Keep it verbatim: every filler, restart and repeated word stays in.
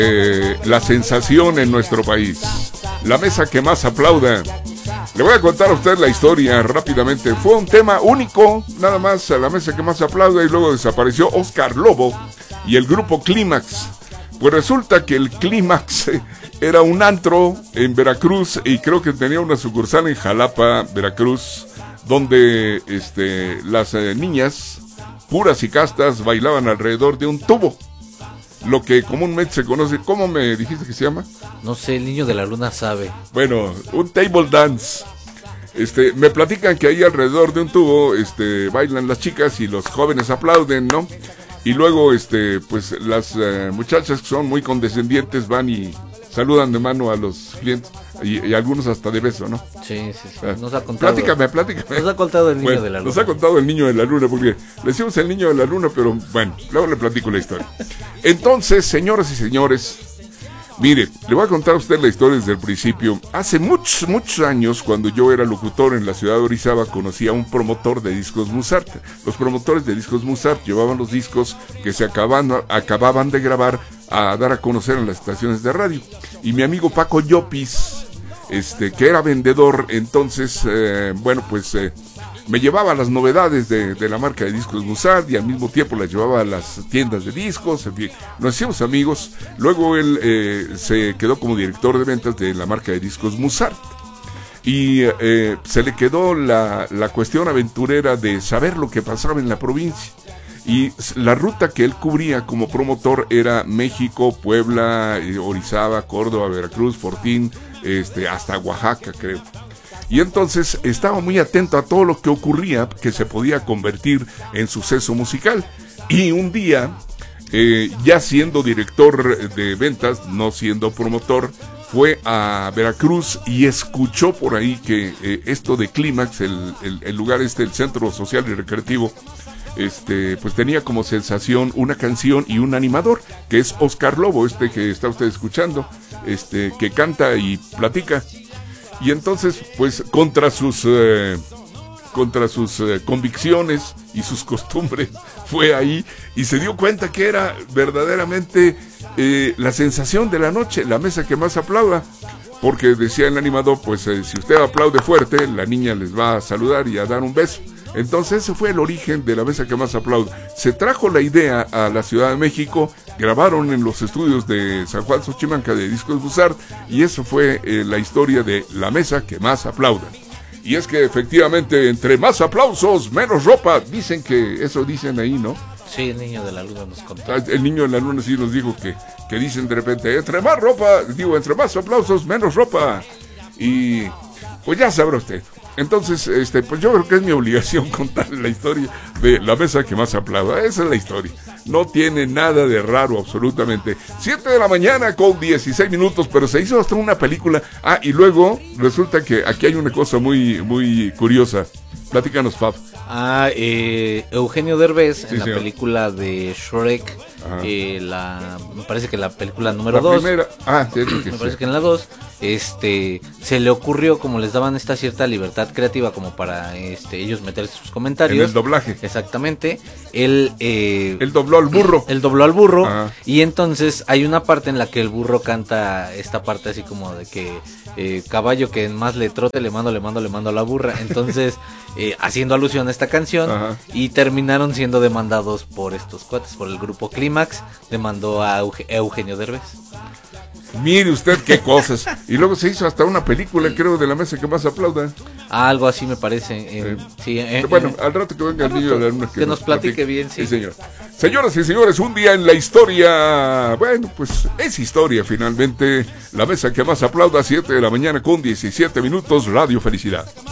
eh, la sensación en nuestro país. La mesa que más aplauda. Le voy a contar a usted la historia rápidamente. Fue un tema único, nada más, a la mesa que más aplauda, y luego desapareció Oscar Lobo y el grupo Clímax. Pues resulta que el Clímax era un antro en Veracruz y creo que tenía una sucursal en Jalapa, Veracruz, donde este, las eh, niñas puras y castas bailaban alrededor de un tubo. Lo que comúnmente se conoce, ¿cómo me dijiste que se llama? No sé, el niño de la luna sabe. Bueno, un table dance. Este, me platican que ahí alrededor de un tubo, este, bailan las chicas y los jóvenes aplauden, ¿no? Y luego, este, pues las uh, muchachas que son muy condescendientes van y saludan de mano a los clientes y, y algunos hasta de beso, ¿no? Sí, sí, sí. Ah, Nos ha contado. Platícame, platícame. Nos ha contado el niño bueno, de la luna. Nos ha contado el niño de la luna, porque le decimos el niño de la luna, pero bueno, luego le platico la historia. Entonces, señoras y señores, mire, le voy a contar a usted la historia desde el principio. Hace muchos, muchos años, cuando yo era locutor en la ciudad de Orizaba, conocí a un promotor de discos Musart. Los promotores de discos Musart llevaban los discos que se acababan, acababan de grabar a dar a conocer en las estaciones de radio. Y mi amigo Paco Llopis, este, que era vendedor, entonces, eh, bueno, pues eh, me llevaba las novedades de, de la marca de discos Musart y al mismo tiempo las llevaba a las tiendas de discos, en fin, nos hicimos amigos. Luego él eh, se quedó como director de ventas de la marca de discos Musart. Y eh, se le quedó la, la cuestión aventurera de saber lo que pasaba en la provincia. Y la ruta que él cubría como promotor era México, Puebla, Orizaba, Córdoba, Veracruz, Fortín, este, hasta Oaxaca, creo. Y entonces estaba muy atento a todo lo que ocurría, que se podía convertir en suceso musical. Y un día, eh, ya siendo director de ventas, no siendo promotor, fue a Veracruz y escuchó por ahí que eh, esto de Clímax, el, el, el lugar este, el Centro Social y Recreativo, este, pues tenía como sensación una canción y un animador, que es Oscar Lobo, este que está usted escuchando, este, que canta y platica. Y entonces, pues, contra sus eh, contra sus eh, convicciones y sus costumbres, fue ahí y se dio cuenta que era verdaderamente eh, la sensación de la noche, la mesa que más aplauda. Porque decía el animador, pues, eh, si usted aplaude fuerte, la niña les va a saludar y a dar un beso. Entonces ese fue el origen de la mesa que más aplaude. Se trajo la idea a la Ciudad de México, grabaron en los estudios de San Juan Xochimanca de Discos Musart, y eso fue eh, la historia de la mesa que más aplauda. Y es que efectivamente, entre más aplausos, menos ropa. Dicen que eso dicen ahí, ¿no? Sí, el niño de la luna nos contó. El niño de la luna sí nos dijo que, que dicen de repente, entre más ropa, digo, entre más aplausos, menos ropa. Y pues ya sabrá usted. Entonces, este, pues yo creo que es mi obligación contarle la historia de la mesa que más aplauda. Esa es la historia. No tiene nada de raro, absolutamente. siete de la mañana con dieciséis minutos, pero se hizo hasta una película. Ah, y luego resulta que aquí hay una cosa muy, muy curiosa. Platícanos, Fab. Ah, eh, Eugenio Derbez, sí, en la señor. película de Shrek, eh, la, me parece que la película número dos, ah, sí, sí, me sí. parece que en la dos, este, se le ocurrió, como les daban esta cierta libertad creativa como para este, ellos meter sus comentarios. En el doblaje. Exactamente. Él, eh, él dobló al burro. Él dobló al burro. Ajá. Y entonces hay una parte en la que el burro canta esta parte así como de que eh, caballo que más le trote, le mando, le mando, le mando a la burra. Entonces, eh, haciendo alusión a esta canción. Ajá. Y terminaron siendo demandados por estos cuates, por el grupo Clímax. Demandó a Euge- Eugenio Derbez. Mire usted qué cosas. Y luego se hizo hasta una película, creo, de la mesa que más aplauda. Algo así me parece. Eh, sí. Sí, eh, bueno, eh, al rato que venga el niño de la luna, que, que nos platique, platique bien, sí. Sí, señor. Señoras y señores, un día en la historia. Bueno, pues es historia finalmente. La mesa que más aplauda, siete de la mañana con diecisiete minutos, Radio Felicidad.